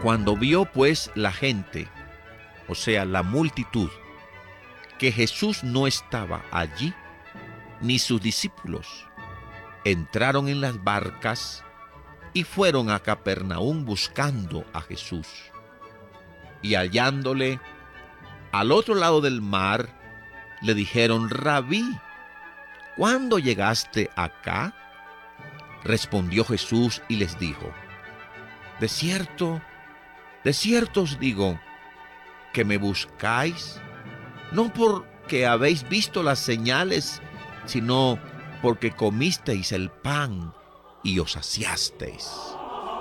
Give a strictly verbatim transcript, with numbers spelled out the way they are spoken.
Cuando vio pues la gente, o sea, la multitud, que Jesús no estaba allí, ni sus discípulos, entraron en las barcas y fueron a Capernaum buscando a Jesús. Y hallándole al otro lado del mar, le dijeron: Rabí, ¿cuándo llegaste acá? Respondió Jesús y les dijo: De cierto, de cierto os digo, que me buscáis, no porque habéis visto las señales, sino porque comisteis el pan y os saciasteis.